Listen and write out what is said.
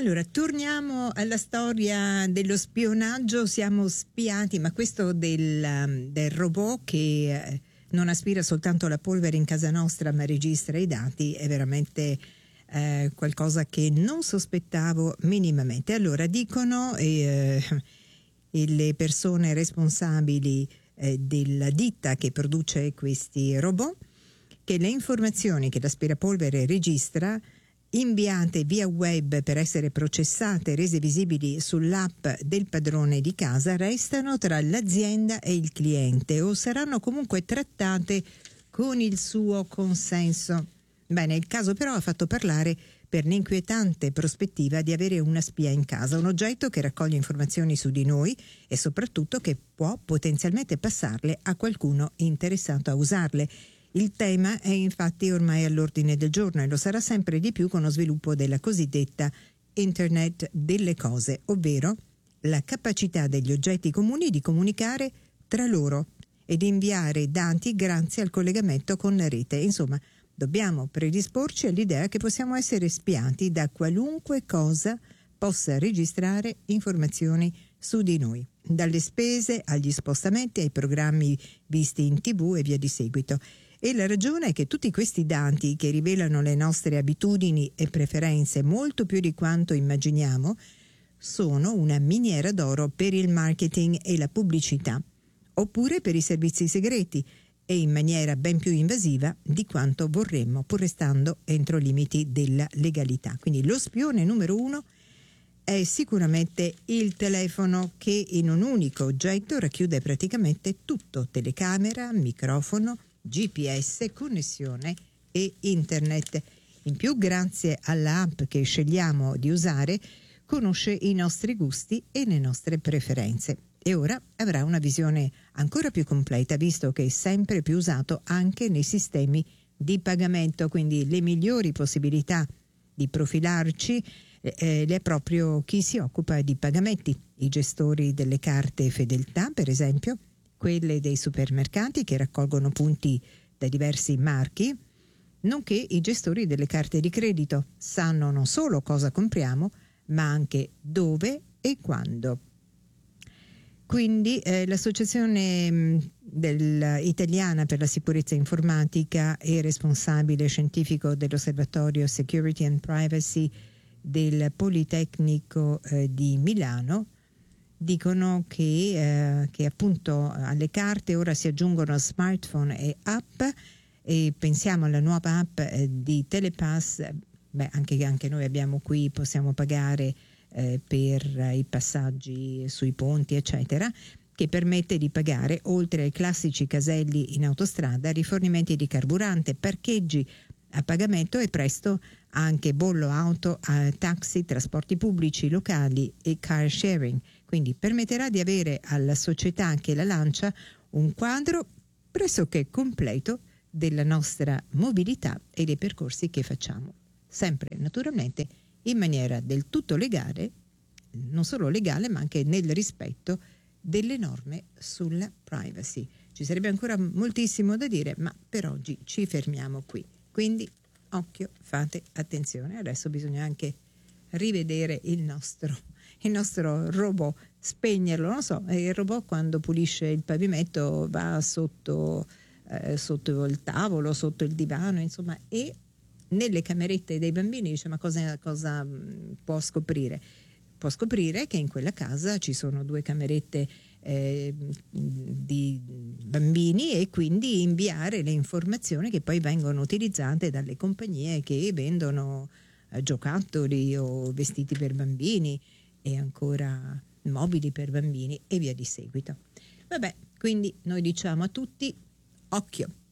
Allora, torniamo alla storia dello spionaggio. Siamo spiati, ma questo del robot che non aspira soltanto la polvere in casa nostra, ma registra i dati, è veramente qualcosa che non sospettavo minimamente. Allora, dicono le persone responsabili della ditta che produce questi robot che le informazioni che l'aspirapolvere registra, inviate via web per essere processate e rese visibili sull'app del padrone di casa, restano tra l'azienda e il cliente o saranno comunque trattate con il suo consenso. Bene, il caso però ha fatto parlare per l'inquietante prospettiva di avere una spia in casa, un oggetto che raccoglie informazioni su di noi e soprattutto che può potenzialmente passarle a qualcuno interessato a usarle. Il tema è infatti ormai all'ordine del giorno e lo sarà sempre di più con lo sviluppo della cosiddetta Internet delle cose, ovvero la capacità degli oggetti comuni di comunicare tra loro e di inviare dati grazie al collegamento con la rete. Insomma, dobbiamo predisporci all'idea che possiamo essere spiati da qualunque cosa possa registrare informazioni su di noi, dalle spese agli spostamenti ai programmi visti in TV e via di seguito. E la ragione è che tutti questi dati che rivelano le nostre abitudini e preferenze molto più di quanto immaginiamo sono una miniera d'oro per il marketing e la pubblicità, oppure per i servizi segreti, e in maniera ben più invasiva di quanto vorremmo, pur restando entro limiti della legalità. Quindi lo spione numero 1 è sicuramente il telefono, che in un unico oggetto racchiude praticamente tutto: telecamera, microfono, GPS, connessione e internet. In più, grazie alla app che scegliamo di usare, conosce i nostri gusti e le nostre preferenze. E ora avrà una visione ancora più completa, visto che è sempre più usato anche nei sistemi di pagamento, quindi le migliori possibilità di profilarci le ha proprio chi si occupa di pagamenti, i gestori delle carte fedeltà, per esempio, quelle dei supermercati che raccolgono punti da diversi marchi, nonché i gestori delle carte di credito. Sanno non solo cosa compriamo, ma anche dove e quando. Quindi l'associazione italiana per la sicurezza informatica e responsabile scientifico dell'osservatorio Security and Privacy del Politecnico di Milano dicono che appunto alle carte ora si aggiungono smartphone e app, e pensiamo alla nuova app di Telepass. Anche noi abbiamo qui, possiamo pagare per i passaggi sui ponti eccetera, che permette di pagare, oltre ai classici caselli in autostrada, rifornimenti di carburante, parcheggi a pagamento e presto anche bollo auto, taxi, trasporti pubblici locali e car sharing. Quindi permetterà di avere alla società che la lancia un quadro pressoché completo della nostra mobilità e dei percorsi che facciamo, sempre naturalmente in maniera del tutto legale, non solo legale ma anche nel rispetto delle norme sulla privacy. Ci sarebbe ancora moltissimo da dire, ma per oggi ci fermiamo qui. Quindi occhio, fate attenzione. Adesso bisogna anche rivedere il nostro robot, spegnerlo, non so, il robot quando pulisce il pavimento va sotto il tavolo, sotto il divano, insomma, e nelle camerette dei bambini dice: ma cosa può scoprire? Può scoprire che in quella casa ci sono 2 camerette di bambini, e quindi inviare le informazioni che poi vengono utilizzate dalle compagnie che vendono giocattoli o vestiti per bambini e ancora mobili per bambini e via di seguito. Vabbè, quindi noi diciamo a tutti occhio.